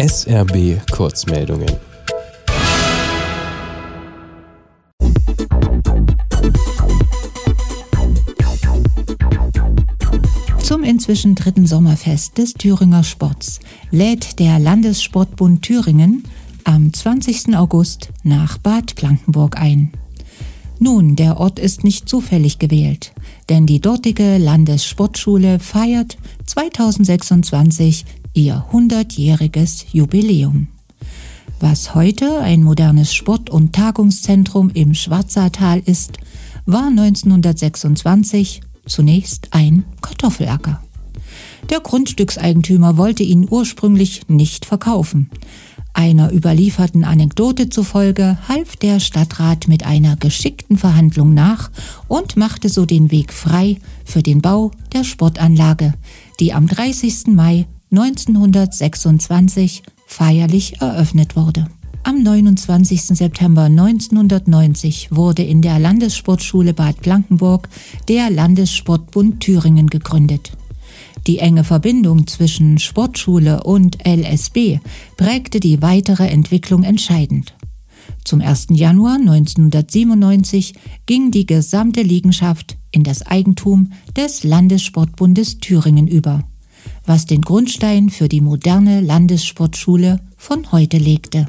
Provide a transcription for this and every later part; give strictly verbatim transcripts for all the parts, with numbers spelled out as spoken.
S R B Kurzmeldungen. Zum inzwischen dritten Sommerfest des Thüringer Sports lädt der Landessportbund Thüringen am zwanzigsten August nach Bad Blankenburg ein. Nun, der Ort ist nicht zufällig gewählt, denn die dortige Landessportschule feiert zweitausendsechsundzwanzig ihr hundertjähriges Jubiläum. Was heute ein modernes Sport- und Tagungszentrum im Schwarzertal ist, war neunzehnhundertsechsundzwanzig zunächst ein Kartoffelacker. Der Grundstückseigentümer wollte ihn ursprünglich nicht verkaufen. Einer überlieferten Anekdote zufolge half der Stadtrat mit einer geschickten Verhandlung nach und machte so den Weg frei für den Bau der Sportanlage, die am dreißigsten Mai neunzehnhundertsechsundzwanzig feierlich eröffnet wurde. Am neunundzwanzigsten September neunzehnhundertneunzig wurde in der Landessportschule Bad Blankenburg der Landessportbund Thüringen gegründet. Die enge Verbindung zwischen Sportschule und L S B prägte die weitere Entwicklung entscheidend. Zum ersten Januar neunzehnhundertsiebenundneunzig ging die gesamte Liegenschaft in das Eigentum des Landessportbundes Thüringen über, was den Grundstein für die moderne Landessportschule von heute legte.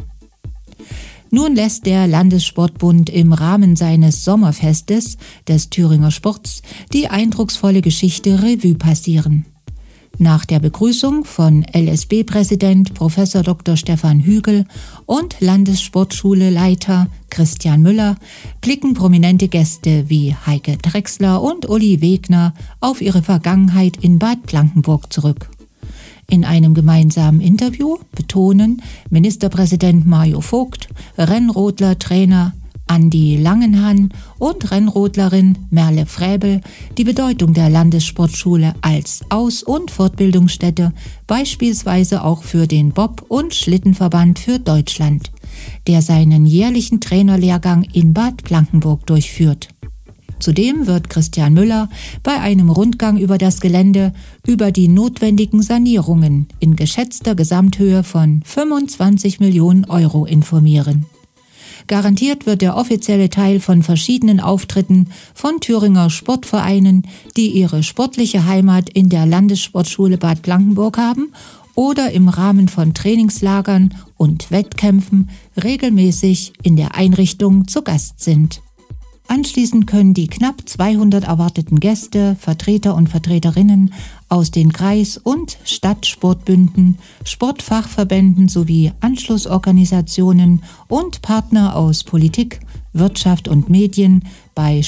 Nun lässt der Landessportbund im Rahmen seines Sommerfestes des Thüringer Sports die eindrucksvolle Geschichte Revue passieren. Nach der Begrüßung von L S B-Präsident Professor Doktor Stefan Hügel und Landessportschule-Leiter Christian Müller blicken prominente Gäste wie Heike Drechsler und Uli Wegner auf ihre Vergangenheit in Bad Blankenburg zurück. In einem gemeinsamen Interview betonen Ministerpräsident Mario Vogt, Rennrodler-Trainer Andi Langenhahn und Rennrodlerin Merle Fräbel die Bedeutung der Landessportschule als Aus- und Fortbildungsstätte, beispielsweise auch für den Bob- und Schlittenverband für Deutschland, der seinen jährlichen Trainerlehrgang in Bad Blankenburg durchführt. Zudem wird Christian Müller bei einem Rundgang über das Gelände über die notwendigen Sanierungen in geschätzter Gesamthöhe von fünfundzwanzig Millionen Euro informieren. Garantiert wird der offizielle Teil von verschiedenen Auftritten von Thüringer Sportvereinen, die ihre sportliche Heimat in der Landessportschule Bad Blankenburg haben oder im Rahmen von Trainingslagern und Wettkämpfen regelmäßig in der Einrichtung zu Gast sind. Anschließend können die knapp zweihundert erwarteten Gäste, Vertreter und Vertreterinnen aus den Kreis- und Stadtsportbünden, Sportfachverbänden sowie Anschlussorganisationen und Partner aus Politik, Wirtschaft und Medien bei